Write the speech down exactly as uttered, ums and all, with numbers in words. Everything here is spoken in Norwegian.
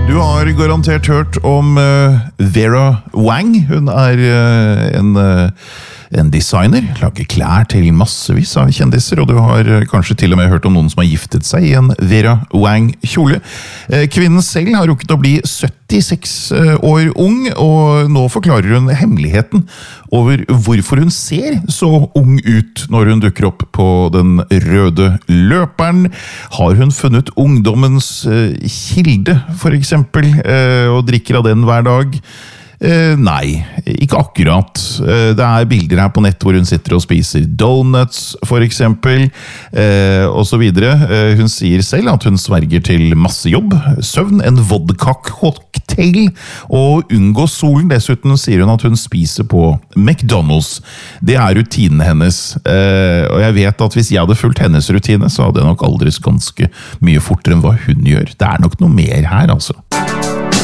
Du har garantert hørt om uh, Vera Wang. Hun er uh, en, uh, en designer, lager klær til massevis av kjendiser, og du har uh, kanskje til og med hørt om noen som har giftet seg i en Vera Wang-kjole. Uh, kvinnen selv har rukket å bli syttiseks uh, år ung, og nå forklarer hun hemmeligheten over hvorfor hun ser så ung ut når hun dukker opp på den røde løperen. Har hun funnet ungdommens uh, kilde, for eksempel, uh, og drikker av den hver dag? Uh, nei, ikke akkurat. Uh, det er bilder her på nett hvor hun sitter og spiser donuts, for eksempel, uh, og så videre. Uh, hun sier selv at hun sverger til masse jobb, søvn, en vodka-cocktail, og unngå solen. Dessuten sier hun at hun spiser på McDonald's. Det er rutinen hennes, uh, og jeg vet at hvis jeg hadde fulgt hennes rutine, så hadde jeg nok aldri ganske mye fortere enn hva hun gjør. Det er nok noe mer her, altså.